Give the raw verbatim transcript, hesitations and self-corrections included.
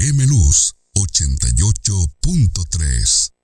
F M Luz ochenta y ocho punto tres.